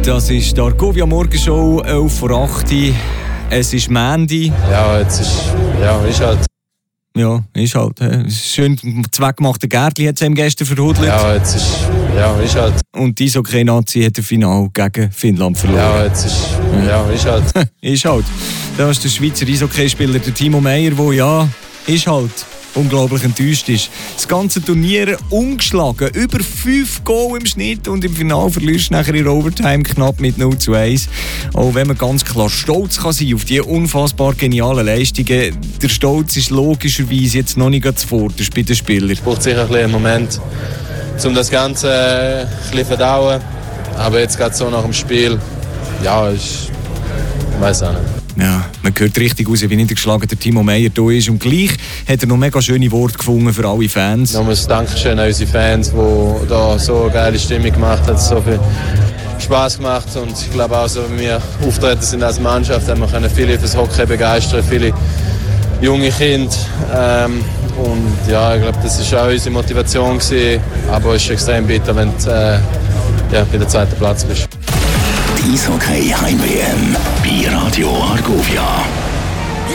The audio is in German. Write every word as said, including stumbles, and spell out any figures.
Das ist die Argovia Morgenshow, elf vor acht. Es ist Mandy. Ja, jetzt ist, ja, ist halt. Ja, ist halt. Schön zweckgemachte Gärtli hat es ihm gestern verhudelt. Ja, jetzt ist, ja, ist halt. Und die Eishockey-Nazi hat das Finale gegen Finnland verloren. Ja, jetzt ist, ja, ist halt. Ist halt. Da ist der Schweizer Eishockeyspieler, der Timo Meyer, der ja, ist halt unglaublich enttäuscht ist. Das ganze Turnier ungeschlagen, über fünf Goal im Schnitt und im Finale verlierst du nachher in Overtime knapp mit null zu eins. Auch wenn man ganz klar stolz kann sein auf diese unfassbar genialen Leistungen, der Stolz ist logischerweise jetzt noch nicht ganz zuvorderst bei den Spielern. Es braucht sicher ein bisschen einen Moment, um das Ganze äh, ein bisschen verdauen. Aber jetzt geht es so nach dem Spiel. Ja, ich weiß auch nicht. Ja, man hört richtig raus, wie niedergeschlagen der Timo Meyer da ist. Und gleich hat er noch mega schöne Worte gefunden für alle Fans. Nochmal ein Dankeschön an unsere Fans, die da so eine geile Stimmung gemacht haben. So viel Spass gemacht. Und ich glaube auch, so wie wir auftreten sind als Mannschaft, haben wir viele fürs Hockey begeistern, viele junge Kinder. Ähm, und ja, ich glaube, das war auch unsere Motivation gewesen. Aber es ist extrem bitter, wenn du äh, ja, bei der zweiten Platz bist. Die Eishockey Heim-W M bei Radio Argovia.